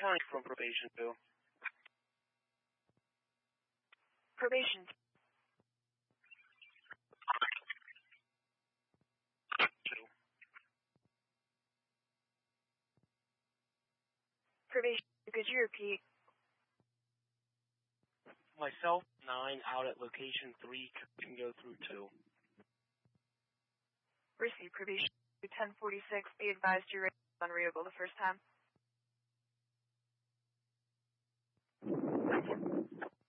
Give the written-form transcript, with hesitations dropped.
County from probation 2. Probation 2. Probation 2, could you repeat? Myself, 9, out at location 3, can go through 2. Receive probation 2, 1046, be advised your rate is unreadable the first time.